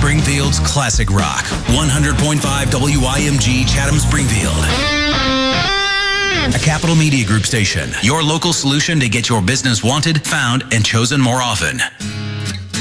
Springfield's classic rock. 100.5 WIMG Chatham Springfield. A Capital Media Group station. Your local solution to get your business wanted, found, and chosen more often.